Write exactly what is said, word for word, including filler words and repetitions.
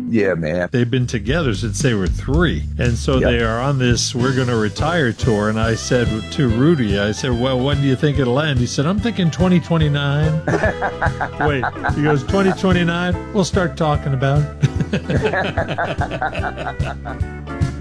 Yeah, man. They've been together since they were three. And so Yep. they are on this We're Going to Retire tour. And I said to Rudy, I said, well, when do you think it'll end? He said, I'm thinking twenty twenty-nine. Wait, he goes, twenty twenty-nine? We'll start talking about it.